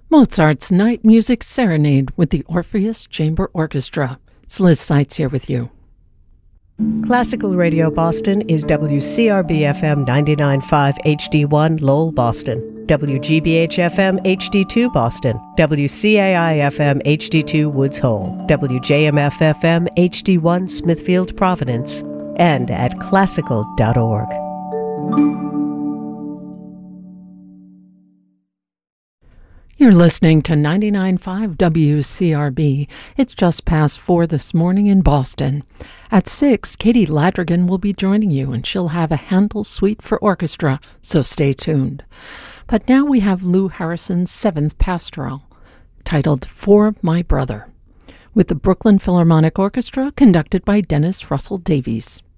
Mozart's Night Music Serenade with the Orpheus Chamber Orchestra. It's Liz Seitz here with you. Classical Radio Boston is WCRB-FM 99.5 HD1 Lowell, Boston, WGBH-FM HD2 Boston, WCAI-FM HD2 Woods Hole, WJMF-FM HD1 Smithfield, Providence, and at classical.org. You're listening to 99.5 WCRB. It's just past 4 this morning in Boston. At 6, Katie Ladrigan will be joining you, and she'll have a Handel suite for orchestra, so stay tuned. But now we have Lou Harrison's 7th Pastoral, titled For My Brother, with the Brooklyn Philharmonic Orchestra conducted by Dennis Russell Davies.